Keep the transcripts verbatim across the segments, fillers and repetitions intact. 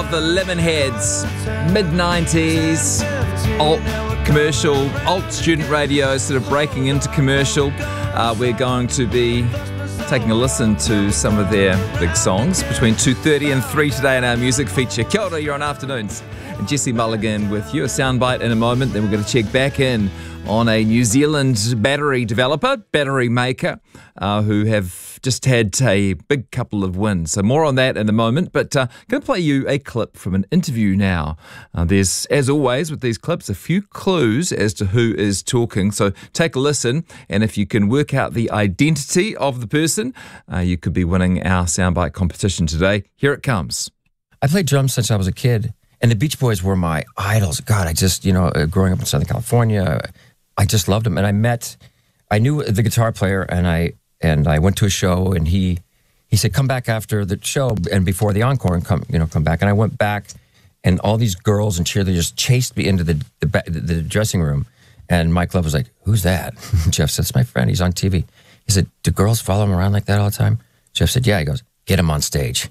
of the Lemonheads, mid nineties, alt commercial, alt student radio, sort of breaking into commercial. Uh, we're going to be taking a listen to some of their big songs between two thirty and three today in our music feature. Kia ora, you're on Afternoons. And Jesse Mulligan with you. A soundbite in a moment. Then we're going to check back in on a New Zealand battery developer, battery maker, uh, who have just had a big couple of wins. So more on that in a moment. But uh, I'm going to play you a clip from an interview now. Uh, there's, as always with these clips, a few clues as to who is talking. So take a listen, and if you can work out the identity of the person, uh, you could be winning our soundbite competition today. Here it comes. I played drums since I was a kid, and the Beach Boys were my idols. God, I just, you know, uh, growing up in Southern California, I just loved them. And I met, I knew the guitar player, and I and I went to a show, and he he said, come back after the show and before the encore and come, you know, come back. And I went back, and all these girls and cheerleaders just chased me into the the, the dressing room. And Mike Love was like, who's that? Jeff said, it's my friend. He's on T V. He said, do girls follow him around like that all the time? Jeff said, yeah. He goes, get him on stage.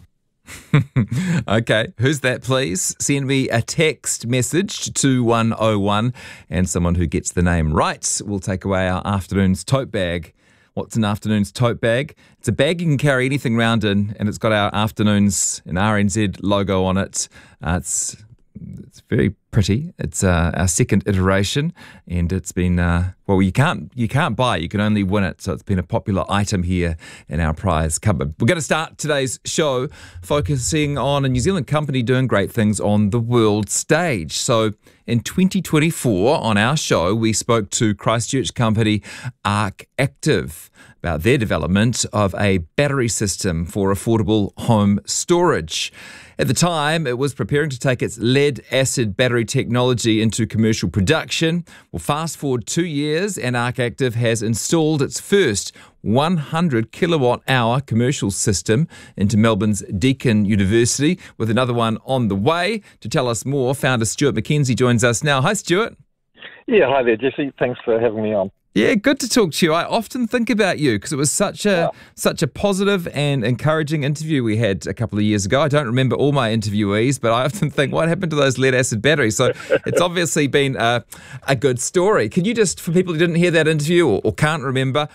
Okay, who's that, please? Send me a text message to two one oh one, and someone who gets the name right will take away our Afternoons tote bag. What's an Afternoons tote bag? It's a bag you can carry anything around in, and it's got our Afternoons and R N Z logo on it. Uh, it's it's very pretty. It's uh, our second iteration, and it's been uh, well. You can't you can't buy it. You can only win it. So it's been a popular item here in our prize cupboard. We're going to start today's show focusing on a New Zealand company doing great things on the world stage. So in twenty twenty-four, on our show, we spoke to Christchurch company Arc Active about their development of a battery system for affordable home storage. At the time, it was preparing to take its lead-acid battery technology into commercial production. Well, fast forward two years, and Arc Active has installed its first one hundred kilowatt hour commercial system into Melbourne's Deakin University, with another one on the way. To tell us more, founder Stuart McKenzie joins us now. Hi, Stuart. Yeah, hi there, Jesse. Thanks for having me on. Yeah, good to talk to you. I often think about you because it was such a yeah. such a positive and encouraging interview we had a couple of years ago. I don't remember all my interviewees, but I often think, what happened to those lead-acid batteries? So it's obviously been a, a good story. Can you just, for people who didn't hear that interview or, or can't remember,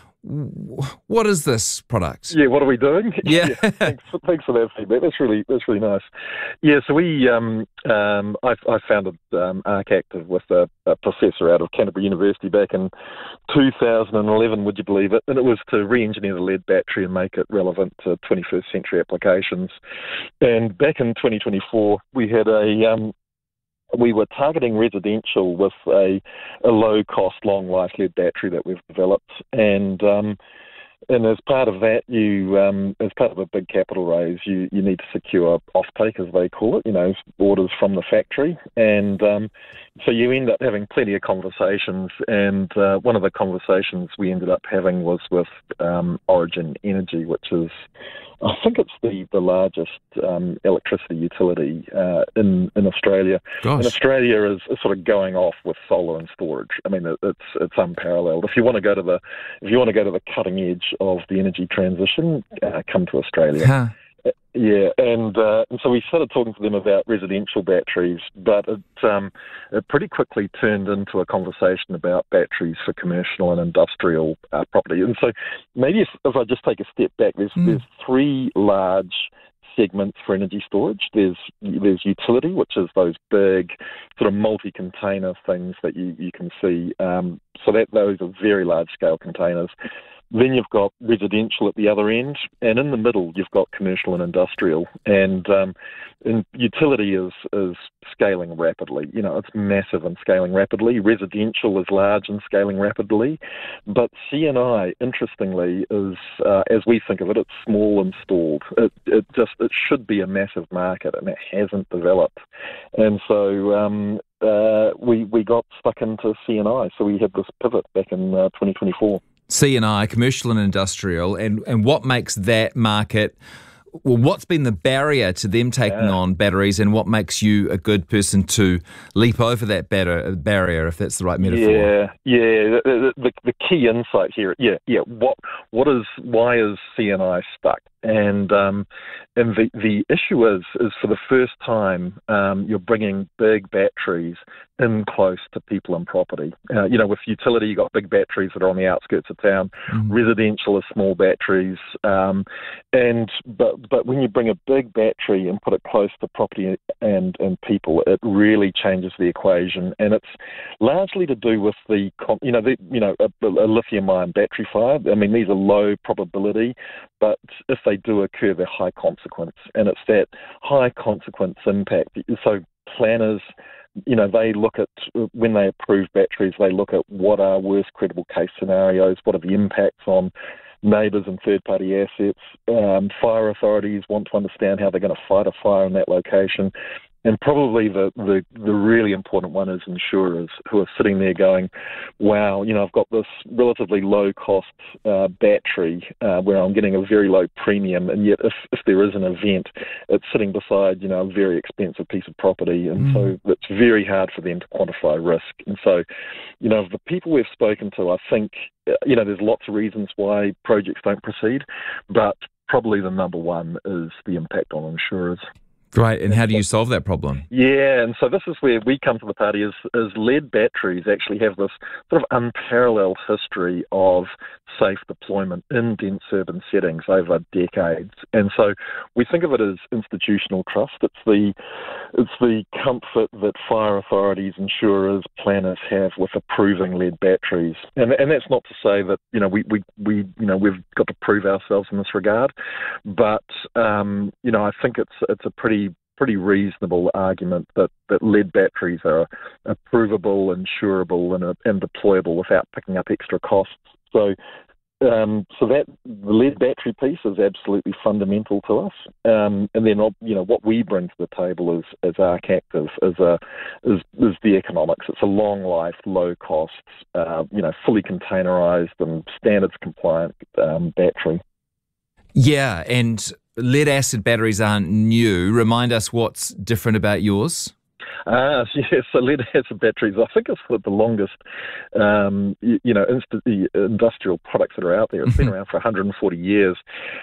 what is this product? Yeah, what are we doing? Yeah, yeah thanks, for, thanks for that feedback. That's really that's really nice. Yeah, so we um, um, I, I founded um, Arc Active with a, a professor out of Canterbury University back in two thousand eleven. Would you believe it? And it was to re-engineer the lead battery and make it relevant to twenty-first century applications. And back in twenty twenty-four, we had a um, we were targeting residential with a, a low-cost, long-life lead battery that we've developed, and um, and as part of that, you um, as part of a big capital raise, you, you need to secure offtake, as they call it, you know, orders from the factory, and um, so you end up having plenty of conversations. And uh, one of the conversations we ended up having was with um, Origin Energy, which is, I think it's the, the largest um, electricity utility uh, in in Australia. Gosh. And Australia is, is sort of going off with solar and storage. I mean, it, it's it's unparalleled. If you want to go to the if you want to go to the cutting edge of the energy transition, uh, come to Australia. Huh. Yeah, and uh, and so we started talking to them about residential batteries, but it, um, it pretty quickly turned into a conversation about batteries for commercial and industrial uh, property. And so maybe if, if I just take a step back, there's mm. there's three large segments for energy storage. There's there's utility, which is those big sort of multi-container things that you, you can see. Um, so that those are very large-scale containers. Then you've got residential at the other end, and in the middle you've got commercial and industrial. And, um, and utility is, is scaling rapidly. You know, it's massive and scaling rapidly. Residential is large and scaling rapidly. But C and I, interestingly, is, uh, as we think of it, it's small and stalled. It, it just it should be a massive market, and it hasn't developed. And so um, uh, we we got stuck into C and I. So we had this pivot back in uh, twenty twenty-four. C and I, commercial and industrial, and, and what makes that market, well, what's been the barrier to them taking yeah. on batteries, and what makes you a good person to leap over that batter, barrier, if that's the right metaphor? Yeah, yeah. The, the, the key insight here, yeah, yeah. What, what is, why is C and I stuck? And um, and the, the issue is, is for the first time, um, you're bringing big batteries in close to people and property. Uh, you know, with utility, you've got big batteries that are on the outskirts of town. Mm-hmm. Residential is small batteries. Um, and but but when you bring a big battery and put it close to property and, and people, it really changes the equation. And it's largely to do with the, you know, the, you know, a, a lithium-ion battery fire. I mean, these are low probability, but if they do occur, they're high consequence. And it's that high consequence impact. So planners, you know, they look at, when they approve batteries, they look at what are worst credible case scenarios, what are the impacts on neighbours and third-party assets. Um, fire authorities want to understand how they're going to fight a fire in that location. And probably the, the, the really important one is insurers who are sitting there going, wow, you know, I've got this relatively low-cost uh, battery uh, where I'm getting a very low premium, and yet if, if there is an event, it's sitting beside, you know, a very expensive piece of property, and mm. so it's very hard for them to quantify risk. And so, you know, the people we've spoken to, I think, you know, there's lots of reasons why projects don't proceed, but probably the number one is the impact on insurers. Right, and how do you solve that problem? Yeah, and so this is where we come to the party, is, is lead batteries actually have this sort of unparalleled history of safe deployment in dense urban settings over decades. And so we think of it as institutional trust. It's the it's the comfort that fire authorities, insurers, planners have with approving lead batteries. And and that's not to say that, you know, we, we, we you know, we've got to prove ourselves in this regard, but um, you know, I think it's it's a pretty pretty reasonable argument that, that lead batteries are approvable, insurable, and, uh, and deployable without picking up extra costs. So, um, so that the lead battery piece is absolutely fundamental to us. Um, and then, you know, what we bring to the table is, as Arc Active is a is, is the economics. It's a long life, low cost, uh, you know, fully containerized and standards compliant um, battery. Yeah, and lead acid batteries aren't new. Remind us what's different about yours. Ah, yes, so lead acid batteries, I think it's the longest, um, you, you know, inst- the industrial products that are out there. It's been around for one hundred forty years.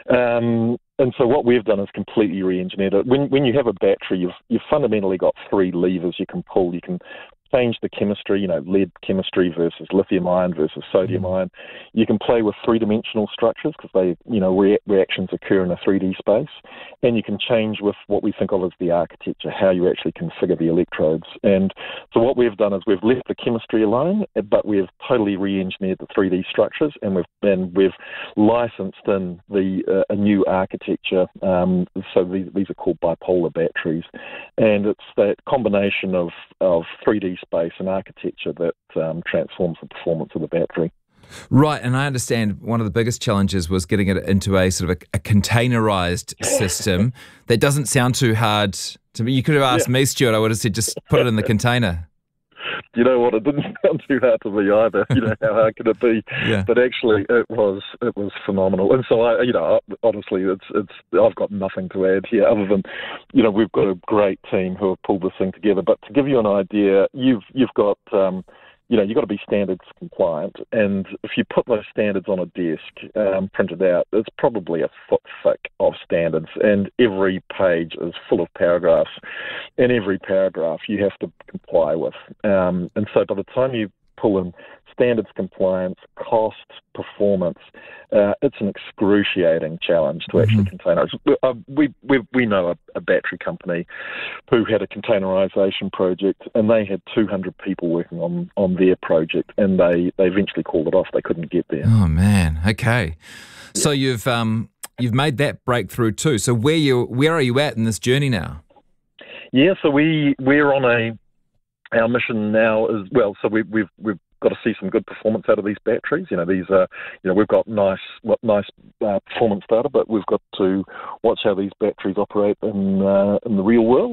Um, and so what we've done is completely re-engineered it. When, when you have a battery, you've, you've fundamentally got three levers you can pull. You can change the chemistry, you know, lead chemistry versus lithium ion versus sodium mm. ion. You can play with three-dimensional structures because they, you know, rea- reactions occur in a three D space. And you can change with what we think of as the architecture, how you actually configure the electrodes. And so what we've done is we've left the chemistry alone, but we've totally re-engineered the three D structures, and we've and we've licensed in the uh, a new architecture. Um, so these, these are called bipolar batteries, and it's that combination of of three D space and architecture that um, transforms the performance of the battery. Right, and I understand one of the biggest challenges was getting it into a sort of a, a containerized system. That doesn't sound too hard to me. You could have asked yeah. me, Stuart. I would have said just put it in the container. You know what? It didn't sound too hard to me either. You know, how hard could it be? Yeah. But actually, it was it was phenomenal. And so, I, you know, honestly, it's it's. I've got nothing to add here other than, you know, we've got a great team who have pulled this thing together. But to give you an idea, you've you've got. Um, You know, you've got to be standards compliant, and if you put those standards on a desk, um, printed out, it's probably a foot thick of standards, and every page is full of paragraphs, and every paragraph you have to comply with. Um, and so by the time you pull in standards compliance, cost, performance, uh, it's an excruciating challenge to actually mm-hmm. containerize. Uh, we, we we know a, a battery company who had a containerization project, and they had two hundred people working on, on their project, and they, they eventually called it off. They couldn't get there. Oh man, okay. Yeah. So you've um you've made that breakthrough too. So where you where are you at in this journey now? Yeah, so we we're on a our mission now is well. So we, we've we've got to see some good performance out of these batteries. You know, these are, you know, we've got nice, nice uh, performance data, but we've got to watch how these batteries operate in uh, in the real world,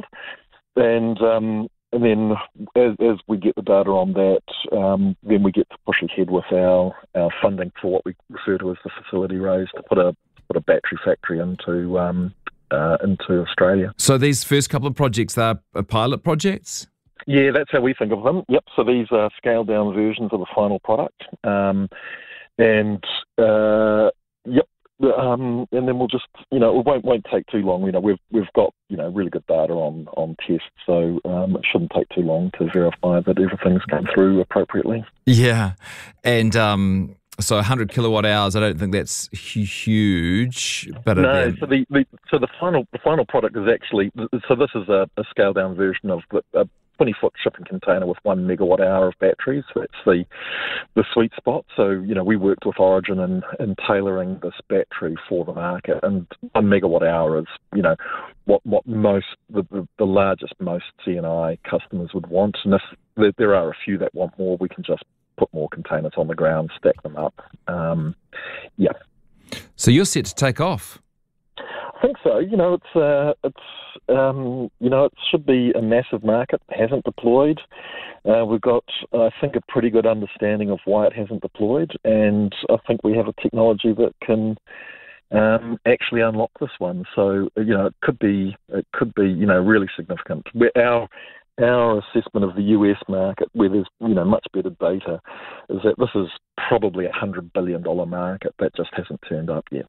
and um, and then as, as we get the data on that, um, then we get to push ahead with our, our funding for what we refer to as the facility raise to put a put a battery factory into um, uh, into Australia. So these first couple of projects are pilot projects? Yeah, that's how we think of them. Yep. So these are scaled down versions of the final product. Um, and, uh, yep, Um, and then we'll just, you know, it won't won't take too long. You know, we've we've got, you know, really good data on on tests, so um, it shouldn't take too long to verify that everything's come through appropriately. Yeah, and um, so one hundred kilowatt hours. I don't think that's hu- huge, but No, it, so the, the so the final the final product is actually, so this is a, a scaled down version of the. A, twenty foot shipping container with one megawatt hour of batteries. That's the the sweet spot. So, you know, we worked with Origin in, in tailoring this battery for the market, and one megawatt hour is, you know, what what most, the, the, the largest most C and I customers would want. And if there, there are a few that want more, we can just put more containers on the ground, stack them up. Um, yeah. So you're set to take off. I think so. You know, it's uh, it's um, you know, it should be a massive market. It hasn't deployed. Uh, we've got, I think, a pretty good understanding of why it hasn't deployed, and I think we have a technology that can um, actually unlock this one. So, you know, it could be it could be you know really significant. We're, our our assessment of the U S market, where there's, you know, much better data, is that this is probably a hundred billion dollar market that just hasn't turned up yet.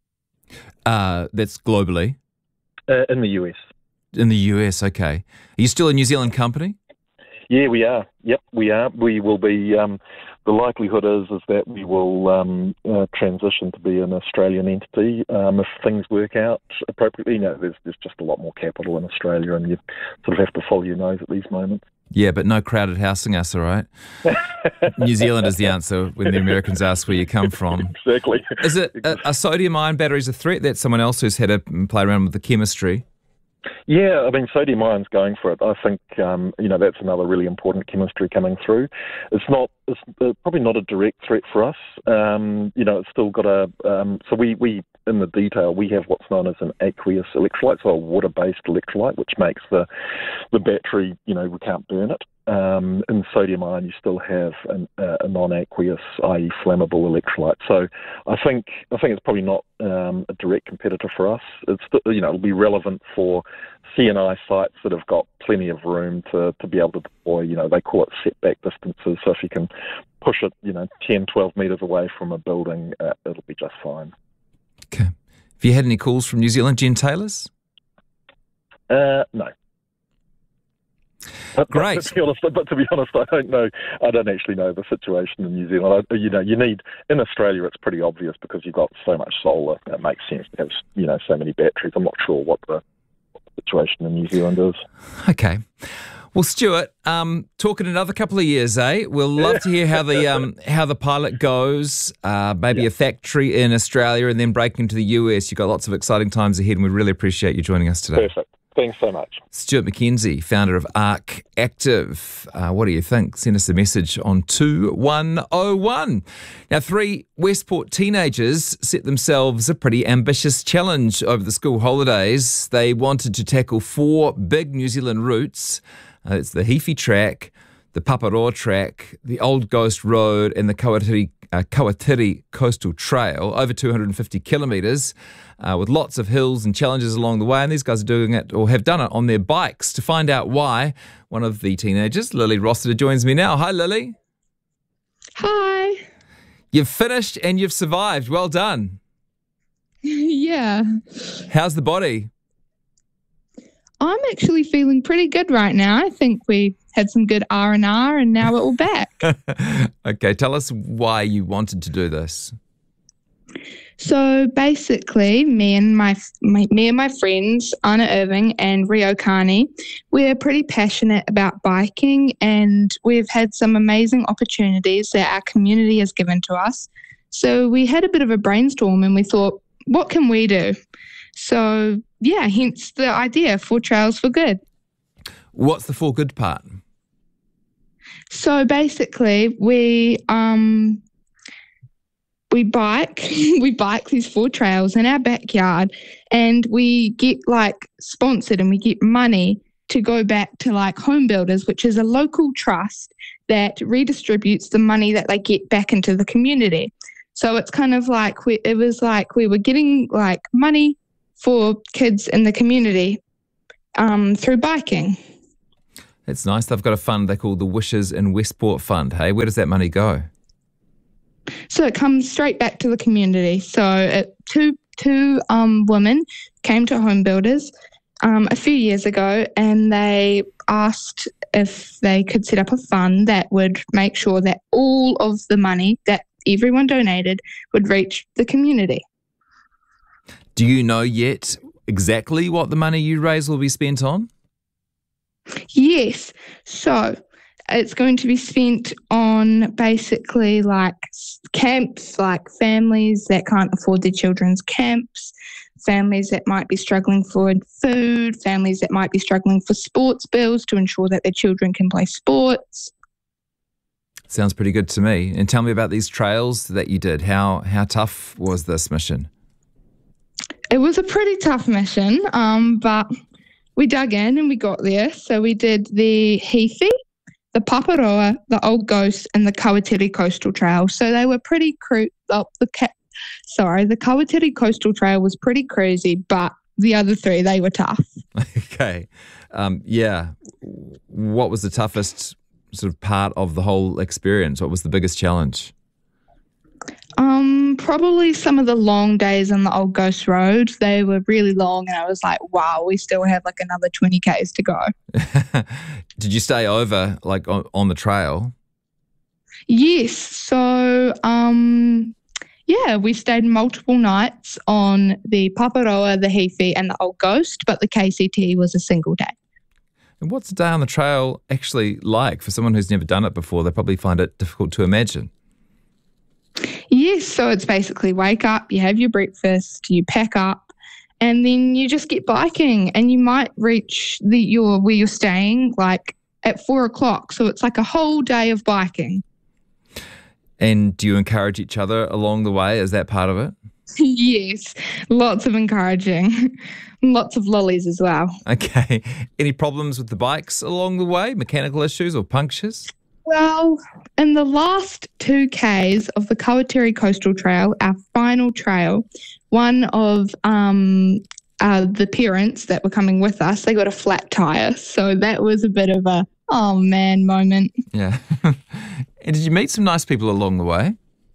Uh, that's globally? Uh, in the U S. In the U S, okay. Are you still a New Zealand company? Yeah, we are. Yep, we are. We will be. Um, the likelihood is is that we will um, uh, transition to be an Australian entity um, if things work out appropriately. You know, there's there's just a lot more capital in Australia, and you sort of have to follow your nose at these moments. Yeah, but no crowded housing us, all right? New Zealand is the answer when the Americans ask where you come from. Exactly. Is it a, a sodium-ion batteries a threat? That's someone else who's had to play around with the chemistry. Yeah, I mean, sodium ion's going for it. I think, um, you know, that's another really important chemistry coming through. It's not, it's uh, probably not a direct threat for us. Um, you know, it's still got a, um, so we, we, in the detail, we have what's known as an aqueous electrolyte, so a water-based electrolyte, which makes the, the battery, you know, we can't burn it. Um, in sodium ion, you still have an, uh, a non-aqueous, that is flammable electrolyte. So I think I think it's probably not um, a direct competitor for us. It's, you know, it'll be relevant for C and I sites that have got plenty of room to, to be able to deploy. You know, they call it setback distances. So if you can push it, you know, ten, twelve metres away from a building, uh, it'll be just fine. Okay. Have you had any calls from New Zealand gentailers? Uh, no. But, Great. But to be honest, but to be honest, I don't know. I don't actually know the situation in New Zealand. I, you know, you need in Australia. It's pretty obvious because you've got so much solar. It makes sense to have, you know, so many batteries. I'm not sure what the, what the situation in New Zealand is. Okay. Well, Stuart, um, talking another couple of years, eh? We'll love to hear how the um, how the pilot goes. Uh, maybe yeah. a factory in Australia, and then breaking into the U S. You've got lots of exciting times ahead, and we really appreciate you joining us today. Perfect. Thanks so much. Stuart McKenzie, founder of Arc Active. Uh, what do you think? Send us a message on two one oh one. Now, three Westport teenagers set themselves a pretty ambitious challenge over the school holidays. They wanted to tackle four big New Zealand routes. Uh, it's the Heaphy Track, the Paparoa Track, the Old Ghost Road, and the Kawatiri, uh, Kawatiri Coastal Trail, over two hundred fifty kilometres. Uh, with lots of hills and challenges along the way, and these guys are doing it, or have done it, on their bikes. To find out why, one of the teenagers, Lily Rossiter, joins me now. Hi, Lily. Hi. You've finished and you've survived. Well done. Yeah. How's the body? I'm actually feeling pretty good right now. I think we had some good R and R, and now we're all back. Okay, tell us why you wanted to do this. So basically, me and my, my me and my friends, Anna Irving and Rio Carney, we're pretty passionate about biking, and we've had some amazing opportunities that our community has given to us. So we had a bit of a brainstorm, and we thought, what can we do? So yeah, hence the idea for Trails for Good. What's the for good part? So basically, we um. We bike, we bike these four trails in our backyard, and we get like sponsored, and we get money to go back to like Home Builders, which is a local trust that redistributes the money that they get back into the community. So it's kind of like we, it was like we were getting like money for kids in the community um, through biking. It's nice. They've got a fund they call the Wishes in Westport Fund. Hey, where does that money go? So it comes straight back to the community. So it, two two um, women came to Home Builders um, a few years ago, and they asked if they could set up a fund that would make sure that all of the money that everyone donated would reach the community. Do you know yet exactly what the money you raise will be spent on? Yes. So it's going to be spent on basically like camps, like families that can't afford their children's camps, families that might be struggling for food, families that might be struggling for sports bills to ensure that their children can play sports. Sounds pretty good to me. And tell me about these trails that you did. How how tough was this mission? It was a pretty tough mission, um, but we dug in and we got there. So we did the Heaphy, the Paparoa, the Old Ghost, and the Kawatiri Coastal Trail. So they were pretty cru- oh, the ca- Sorry, the Kawatiri Coastal Trail was pretty crazy, but the other three, they were tough. Okay. Um, yeah. What was the toughest sort of part of the whole experience? What was the biggest challenge? Um, probably some of the long days on the Old Ghost Road. They were really long, and I was like, wow, we still have like another twenty kays to go. Did you stay over like on, on the trail? Yes. So, um, yeah, we stayed multiple nights on the Paparoa, the Heaphy, and the Old Ghost, but the K C T was a single day. And what's a day on the trail actually like for someone who's never done it before? They probably find it difficult to imagine. Yes, so it's basically wake up, you have your breakfast, you pack up, and then you just get biking, and you might reach the your where you're staying like at four o'clock. So it's like a whole day of biking. And do you encourage each other along the way? Is that part of it? Yes, lots of encouraging, lots of lollies as well. Okay. Any problems with the bikes along the way? Mechanical issues or punctures? Well, in the last two kays of the Kawatiri Coastal Trail, our final trail, one of um, uh, the parents that were coming with us, they got a flat tyre. So that was a bit of a, oh man, moment. Yeah. And did you meet some nice people along the way?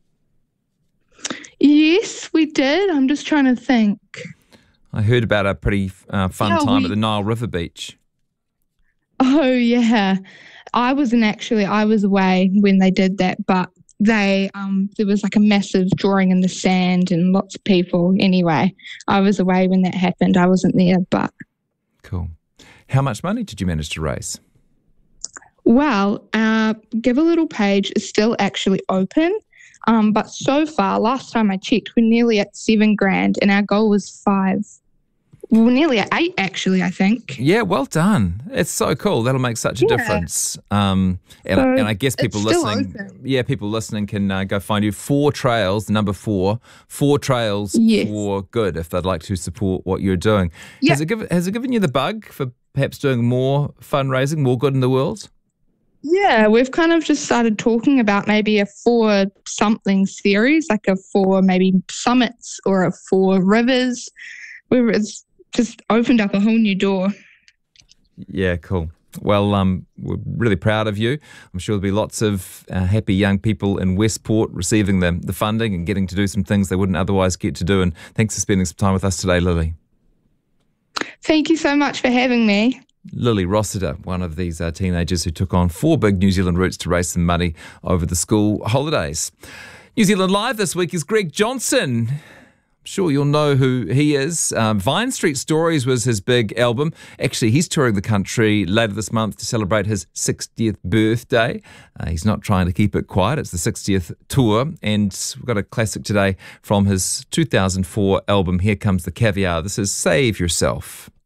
Yes, we did. I'm just trying to think. I heard about a pretty uh, fun Yeah, time we- at the Nile River Beach. Oh, yeah. I wasn't actually, I was away when they did that, but they, um, there was like a massive drawing in the sand and lots of people. Anyway, I was away when that happened. I wasn't there, but. Cool. How much money did you manage to raise? Well, our Give a Little page is still actually open, um, but so far, last time I checked, we're nearly at seven grand, and our goal was five. Well, nearly at eight, actually, I think. Yeah, well done. It's so cool. That'll make such a Yeah. difference. Um, and, So and I guess people it's still listening, open. yeah, people listening can uh, go find you. Four trails, number four, four trails Yes. for good if they'd like to support what you're doing. Yeah. Has it given Has it given you the bug for perhaps doing more fundraising, more good in the world? Yeah, we've kind of just started talking about maybe a four something series, like a four maybe summits or a four rivers, where it's just opened up a whole new door. Yeah, cool. Well, um, we're really proud of you. I'm sure there'll be lots of uh, happy young people in Westport receiving the, the funding and getting to do some things they wouldn't otherwise get to do. And thanks for spending some time with us today, Lily. Thank you so much for having me. Lily Rossiter, one of these uh, teenagers who took on four big New Zealand routes to raise some money over the school holidays. New Zealand Live this week is Greg Johnson. I'm sure you'll know who he is. Um, Vine Street Stories was his big album. Actually, he's touring the country later this month to celebrate his sixtieth birthday. Uh, he's not trying to keep it quiet. It's the sixtieth tour. And we've got a classic today from his two thousand four album, Here Comes the Caviar. This is Save Yourself.